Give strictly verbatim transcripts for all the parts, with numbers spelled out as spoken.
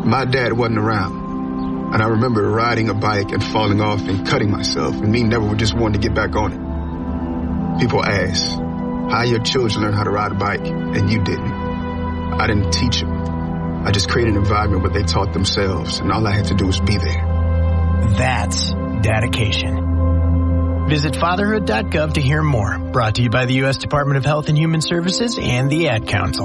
My dad wasn't around. And I remember riding a bike and falling off and cutting myself, and me never just wanting to get back on it. People ask, how your children learn how to ride a bike, and you didn't. I didn't teach them. I just created an environment where they taught themselves, and all I had to do was be there. That's dedication. Visit fatherhood dot gov to hear more. Brought to you by the U S Department of Health and Human Services and the Ad Council.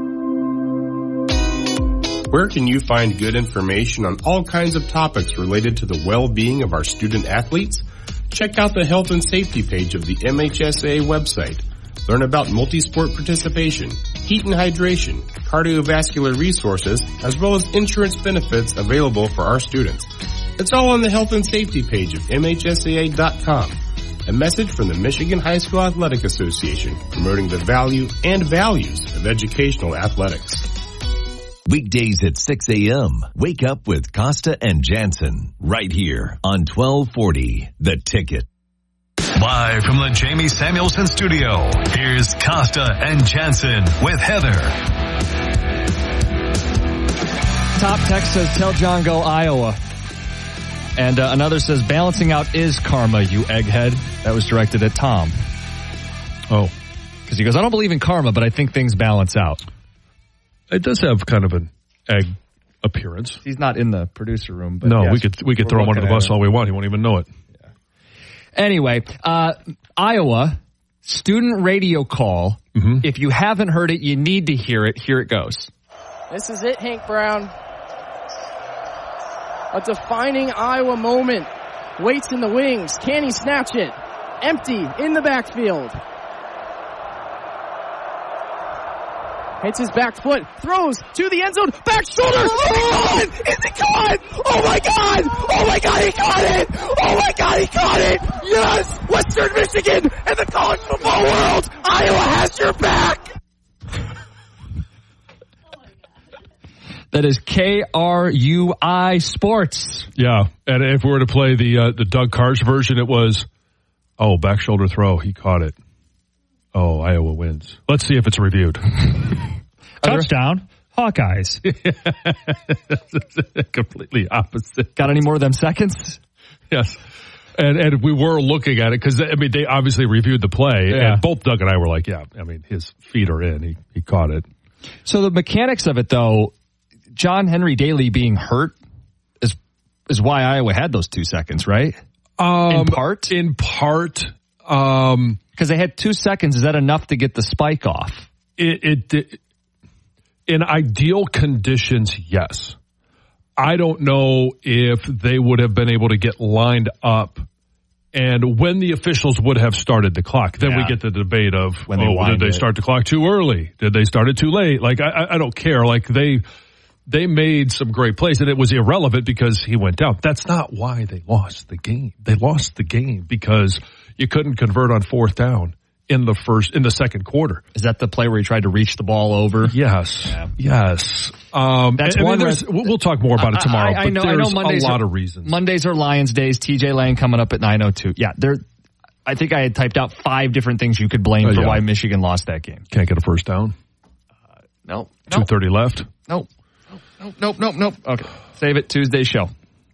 Where can you find good information on all kinds of topics related to the well-being of our student athletes? Check out the health and safety page of the M H S A A website. Learn about multi-sport participation, heat and hydration, cardiovascular resources, as well as insurance benefits available for our students. It's all on the health and safety page of M H S A A dot com. A message from the Michigan High School Athletic Association, promoting the value and values of educational athletics. Weekdays at six a.m. Wake up with Costa and Jansen right here on twelve forty The Ticket. Live from the Jamie Samuelson studio, here's Costa and Jansen with Heather. Top text says, tell John go Iowa. And uh, another says, balancing out is karma, you egghead. That was directed at Tom. Oh. Because he goes, I don't believe in karma, but I think things balance out. It does have kind of an egg appearance. He's not in the producer room. But no, yes, we could we could throw him under the bus all we want. He won't even know it. Yeah. Anyway, uh, Iowa, student radio call. Mm-hmm. If you haven't heard it, you need to hear it. Here it goes. This is it, Hank Brown. A defining Iowa moment. Waits in the wings. Can he snatch it? Empty in the backfield. Hits his back foot. Throws to the end zone. Back shoulder. Oh, is it caught? Oh my God. Oh my God, he caught it. Oh my God, he caught it. Yes. Western Michigan and the college football world. Iowa has your back. That is K R U I Sports. Yeah, and if we were to play the uh, the Doug Karsch version, it was, oh, back shoulder throw, he caught it. Oh, Iowa wins. Let's see if it's reviewed. Touchdown, Hawkeyes. Completely opposite. Got any more of them seconds? Yes. And and we were looking at it because, I mean, they obviously reviewed the play. Yeah. And both Doug and I were like, yeah, I mean, his feet are in. He, he caught it. So the mechanics of it, though, John Henry Daly being hurt is is why Iowa had those two seconds, right? Um, in part? In part. Um, because they had two seconds. Is that enough to get the spike off? It, it, it in ideal conditions, yes. I don't know if they would have been able to get lined up and when the officials would have started the clock. Then yeah. we get the debate of, when oh, did they it. start the clock too early? Did they start it too late? Like, I, I don't care. Like, they... They made some great plays, and it was irrelevant because he went down. That's not why they lost the game. They lost the game because you couldn't convert on fourth down in the first, in the second quarter. Is that the play where he tried to reach the ball over? Yes. Yeah. Yes. Um, That's and, one. I mean, we'll talk more about it tomorrow, I, I, I but know, there's I know Mondays a lot are, of reasons. Mondays are Lions days. T J Lang coming up at nine oh two. Yeah, there. I think I had typed out five different things you could blame uh, for yeah. why Michigan lost that game. Can't get a first down. Uh, no. two thirty nope. left. Nope. Nope, nope, nope, nope. Okay. Save it, Tuesday show.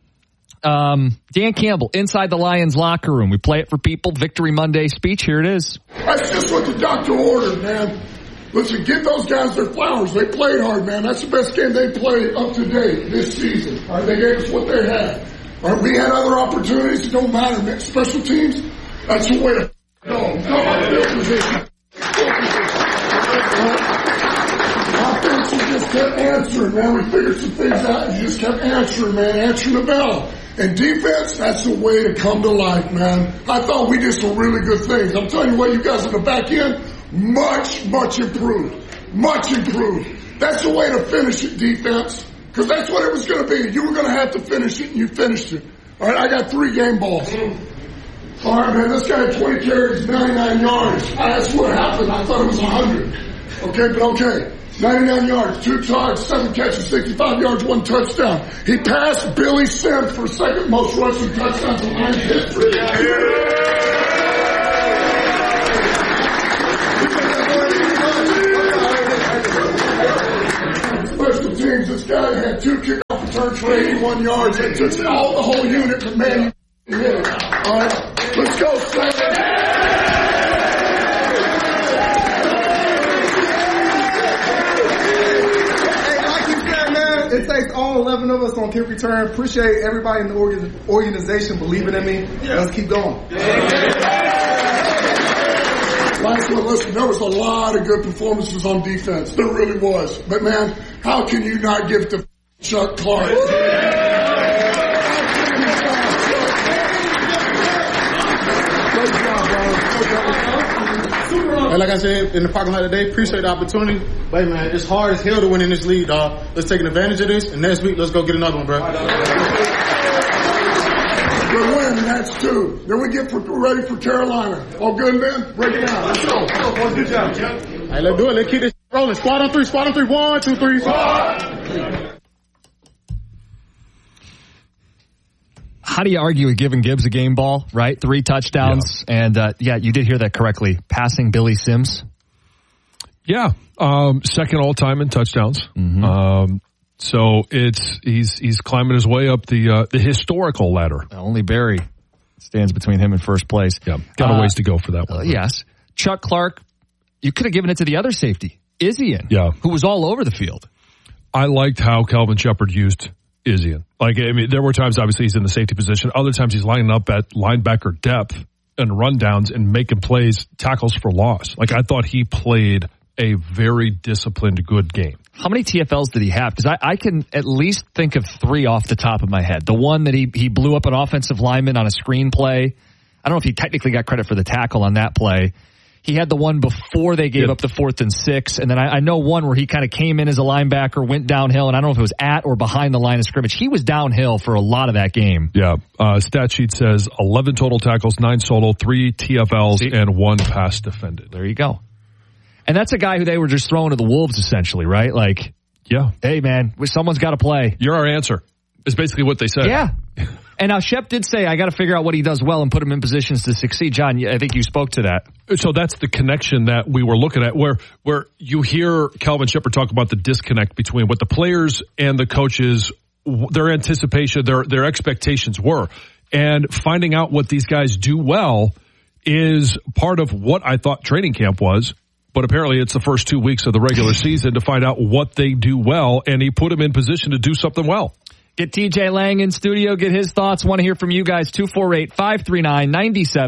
Um, Dan Campbell, inside the Lions locker room. We play it for people. Victory Monday speech. Here it is. That's just what the doctor ordered, man. Listen, give those guys their flowers. They played hard, man. That's the best game they played up to date this season. All right, they gave us what they had. All right, we had other opportunities. It don't matter, man. Special teams, that's the way to go. Come on, field position. Field position. Offense, you just kept answering, man. We figured some things out. You just kept answering, man. Answering the bell. And defense, that's the way to come to life, man. I thought we did some really good things. I'm telling you what, you guys in the back end, much, much improved. Much improved. That's the way to finish it, defense. Because that's what it was going to be. You were going to have to finish it, and you finished it. All right, I got three game balls. All right, man, this guy had twenty carries, ninety-nine yards. That's what happened. I thought it was one hundred. Okay, but okay. ninety-nine yards, two targets, seven catches, sixty-five yards, one touchdown. He passed Billy Sims for second most rushing touchdowns in Lions history. Special teams, this guy had two kickoff returns for eighty-one yards. It took all the whole unit, but man, you hit it. All right, let's go, Sam. It takes all eleven of us on kick return. Appreciate everybody in the organ- organization believing in me. Yeah. Let's keep going. Last one, listen, there was a lot of good performances on defense. There really was. But, man, how can you not give it to Chuck Clark? And like I said in the parking lot today, appreciate the opportunity. But man, it's hard as hell to win in this league, dog. Let's take advantage of this, and next week, let's go get another one, bro. We're winning, that's two. Then we get for, ready for Carolina. All good, man? Break it down. Let's go. Good job, Chuck. All right, let's do it. Let's keep this rolling. Squad on three, squad on three. One, two, three. Squad. How do you argue with giving Gibbs a game ball, right? Three touchdowns. Yeah. And, uh, yeah, you did hear that correctly. Passing Billy Sims. Yeah. Um, second all-time in touchdowns. Mm-hmm. Um, so it's he's he's climbing his way up the uh, the historical ladder. Only Barry stands between him and first place. Yeah, got a uh, ways to go for that one. Uh, yes. Chuck Clark, you could have given it to the other safety, Izzian, yeah. who was all over the field. I liked how Kelvin Shepard used Izzian. Like, I mean, there were times, obviously, he's in the safety position. Other times he's lining up at linebacker depth and rundowns and making plays, tackles for loss. Like, I thought he played a very disciplined, good game. How many T F Ls did he have? Because I, I can at least think of three off the top of my head. The one that he, he blew up an offensive lineman on a screen play. I don't know if he technically got credit for the tackle on that play. He had the one before they gave yep. up the fourth and six. And then I, I know one where he kind of came in as a linebacker, went downhill, and I don't know if it was at or behind the line of scrimmage. He was downhill for a lot of that game. Yeah. Uh, stat sheet says eleven total tackles, nine solo, three T F Ls, See? and one pass defended. There you go. And that's a guy who they were just throwing to the wolves, essentially, right? Like, yeah, hey, man, someone's got to play. You're our answer, is basically what they said. Yeah. And now Shep did say, I got to figure out what he does well and put him in positions to succeed. John, I think you spoke to that. So that's the connection that we were looking at, where where you hear Kelvin Shepard talk about the disconnect between what the players and the coaches, their anticipation, their their expectations were. And finding out what these guys do well is part of what I thought training camp was. But apparently it's the first two weeks of the regular season to find out what they do well, and he put them in position to do something well. Get T J Lang in studio, get his thoughts. Want to hear from you guys. two four eight, five three nine, nine seven.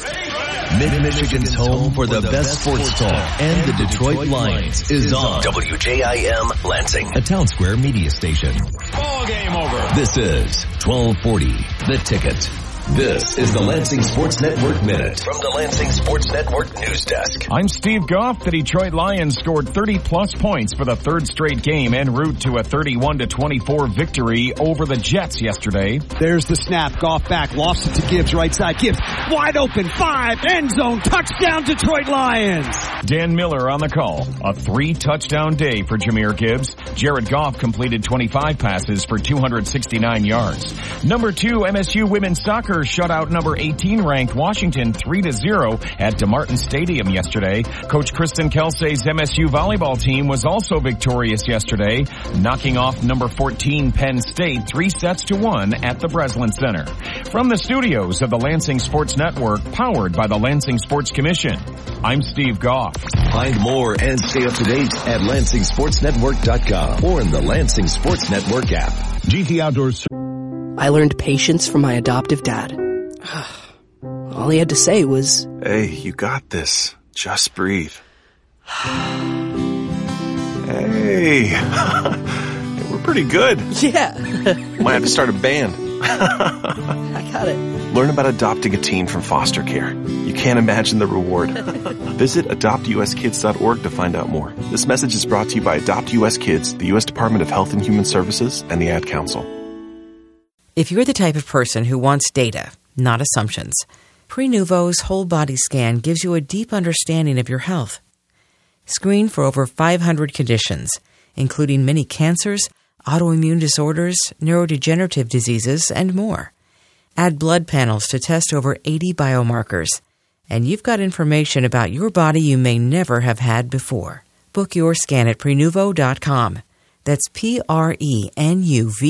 Mid-Michigan's home for the best sports talk and the Detroit Lions is on W J I M Lansing, a Town Square media station. Ball game over. This is twelve forty, The Ticket. This is the Lansing Sports Network Minute from the Lansing Sports Network News Desk. I'm Steve Goff. The Detroit Lions scored thirty plus points for the third straight game en route to a thirty-one to twenty-four victory over the Jets yesterday. There's the snap. Goff back. Lofts it to Gibbs. Right side. Gibbs wide open. Five. End zone. Touchdown Detroit Lions. Dan Miller on the call. A three touchdown day for Jahmyr Gibbs. Jared Goff completed twenty-five passes for two hundred sixty-nine yards. Number two, M S U women's soccer shut out number eighteen ranked Washington three to zero at DeMartin Stadium yesterday. Coach Kristen Kelsey's M S U volleyball team was also victorious yesterday, knocking off number fourteen Penn State three sets to one at the Breslin Center. From the studios of the Lansing Sports Network, powered by the Lansing Sports Commission, I'm Steve Goff. Find more and stay up to date at Lansing Sports Network dot com or in the Lansing Sports Network app. G T Outdoors. I learned patience from my adoptive dad. All he had to say was, "Hey, you got this. Just breathe." Hey, we're pretty good. Yeah. Might have to start a band. I got it. Learn about adopting a teen from foster care. You can't imagine the reward. Visit adopt u s kids dot org to find out more. This message is brought to you by Adopt U S Kids, the U S Department of Health and Human Services, and the Ad Council. If you're the type of person who wants data, not assumptions, Prenuvo's whole body scan gives you a deep understanding of your health. Screen for over five hundred conditions, including many cancers, autoimmune disorders, neurodegenerative diseases, and more. Add blood panels to test over eighty biomarkers, and you've got information about your body you may never have had before. Book your scan at Prenuvo dot com. That's P R E N U V